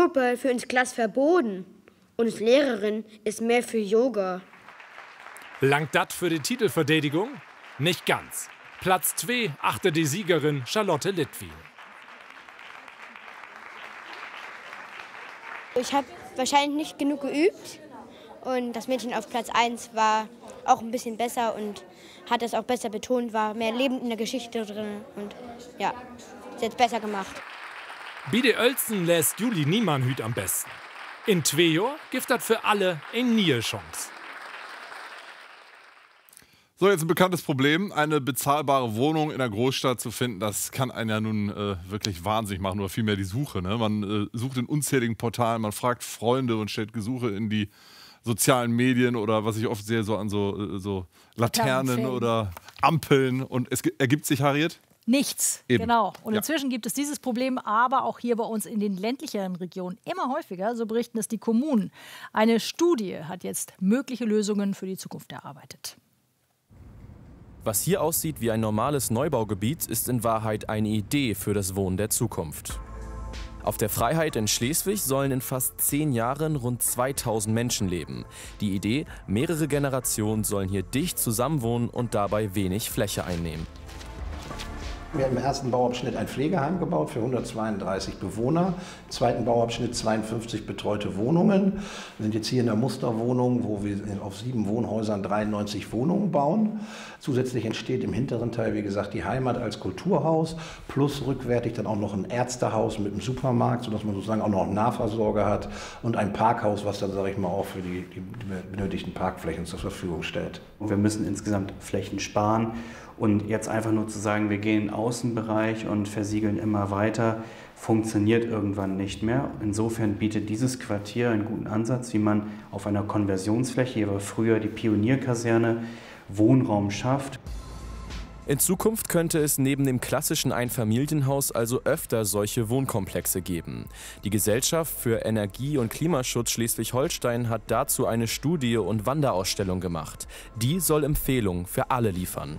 Volleyball für uns Klasse verboten. Und als Lehrerin ist mehr für Yoga. Langt das für die Titelverteidigung? Nicht ganz. Platz 2 achte die Siegerin Charlotte Littwin. Ich habe wahrscheinlich nicht genug geübt. Und das Mädchen auf Platz 1 war auch ein bisschen besser und hat das auch besser betont, war mehr Leben in der Geschichte drin. Und ja, ist jetzt besser gemacht. Bide Oelzen lässt Juli Niemann hüt am besten. In 2 Jahren gibt das für alle eine neue Chance. So, jetzt ein bekanntes Problem. Eine bezahlbare Wohnung in der Großstadt zu finden, das kann einen ja nun wirklich wahnsinnig machen, oder vielmehr die Suche. Ne? Man sucht in unzähligen Portalen, man fragt Freunde und stellt Gesuche in die sozialen Medien oder was ich oft sehe, so an so Laternen oder Ampeln. Und es ergibt sich, Harriet? Nichts, Eben. Genau. Und Ja. inzwischen gibt es dieses Problem aber auch hier bei uns in den ländlicheren Regionen immer häufiger, so berichten es die Kommunen. Eine Studie hat jetzt mögliche Lösungen für die Zukunft erarbeitet. Was hier aussieht wie ein normales Neubaugebiet, ist in Wahrheit eine Idee für das Wohnen der Zukunft. Auf der Freiheit in Schleswig sollen in fast 10 Jahren rund 2000 Menschen leben. Die Idee, mehrere Generationen sollen hier dicht zusammenwohnen und dabei wenig Fläche einnehmen. Wir haben im ersten Bauabschnitt ein Pflegeheim gebaut für 132 Bewohner. Im zweiten Bauabschnitt 52 betreute Wohnungen. Wir sind jetzt hier in der Musterwohnung, wo wir auf 7 Wohnhäusern 93 Wohnungen bauen. Zusätzlich entsteht im hinteren Teil, wie gesagt, die Heimat als Kulturhaus, plus rückwärtig dann auch noch ein Ärztehaus mit einem Supermarkt, sodass man sozusagen auch noch einen Nahversorger hat und ein Parkhaus, was dann, sage ich mal, auch für die benötigten Parkflächen zur Verfügung stellt. Wir müssen insgesamt Flächen sparen. Und jetzt einfach nur zu sagen, wir gehen in den Außenbereich und versiegeln immer weiter, funktioniert irgendwann nicht mehr. Insofern bietet dieses Quartier einen guten Ansatz, wie man auf einer Konversionsfläche, hier war früher die Pionierkaserne, Wohnraum schafft. In Zukunft könnte es neben dem klassischen Einfamilienhaus also öfter solche Wohnkomplexe geben. Die Gesellschaft für Energie- und Klimaschutz Schleswig-Holstein hat dazu eine Studie und Wanderausstellung gemacht. Die soll Empfehlungen für alle liefern.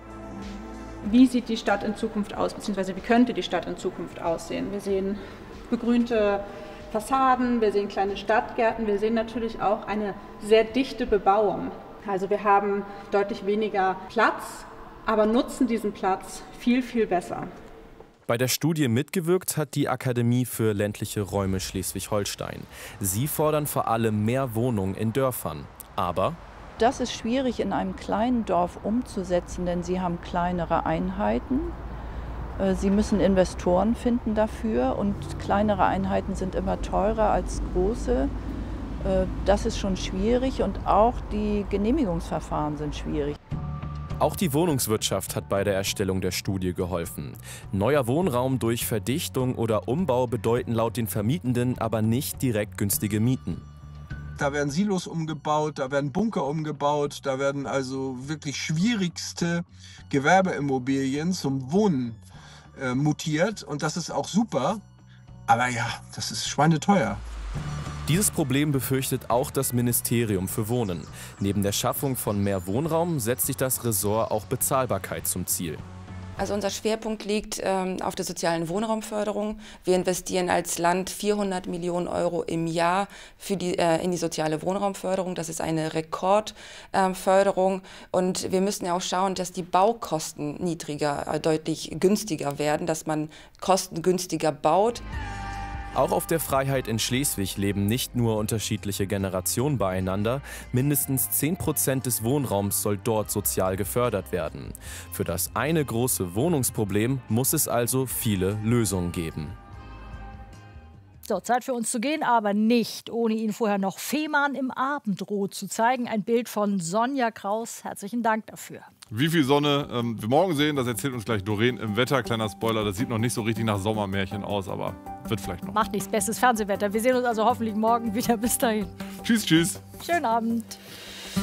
Wie sieht die Stadt in Zukunft aus, beziehungsweise wie könnte die Stadt in Zukunft aussehen? Wir sehen begrünte Fassaden, wir sehen kleine Stadtgärten, wir sehen natürlich auch eine sehr dichte Bebauung. Also wir haben deutlich weniger Platz, aber nutzen diesen Platz viel, viel besser. Bei der Studie mitgewirkt hat die Akademie für ländliche Räume Schleswig-Holstein. Sie fordern vor allem mehr Wohnungen in Dörfern. Aber das ist schwierig in einem kleinen Dorf umzusetzen, denn sie haben kleinere Einheiten. Sie müssen Investoren finden dafür und kleinere Einheiten sind immer teurer als große. Das ist schon schwierig und auch die Genehmigungsverfahren sind schwierig. auch die Wohnungswirtschaft hat bei der Erstellung der Studie geholfen. Neuer Wohnraum durch Verdichtung oder Umbau bedeuten laut den Vermietenden aber nicht direkt günstige Mieten. Da werden Silos umgebaut, da werden Bunker umgebaut, da werden also wirklich schwierigste Gewerbeimmobilien zum Wohnen mutiert. Und das ist auch super, aber ja, das ist schweineteuer. Dieses Problem befürchtet auch das Ministerium für Wohnen. Neben der Schaffung von mehr Wohnraum setzt sich das Ressort auch Bezahlbarkeit zum Ziel. Also unser Schwerpunkt liegt auf der sozialen Wohnraumförderung. Wir investieren als Land 400 Millionen Euro im Jahr in die soziale Wohnraumförderung. Das ist eine Rekordförderung. Und wir müssen ja auch schauen, dass die Baukosten deutlich günstiger werden, dass man kostengünstiger baut. Auch auf der Freiheit in Schleswig leben nicht nur unterschiedliche Generationen beieinander. Mindestens 10% des Wohnraums soll dort sozial gefördert werden. Für das eine große Wohnungsproblem muss es also viele Lösungen geben. So, Zeit für uns zu gehen, aber nicht, ohne Ihnen vorher noch Fehmarn im Abendrot zu zeigen. Ein Bild von Sonja Kraus. Herzlichen Dank dafür. Wie viel Sonne wir morgen sehen, das erzählt uns gleich Doreen im Wetter. Kleiner Spoiler, das sieht noch nicht so richtig nach Sommermärchen aus, aber wird vielleicht noch. Macht nichts, bestes Fernsehwetter. Wir sehen uns also hoffentlich morgen wieder. Bis dahin. Tschüss, tschüss. Schönen Abend.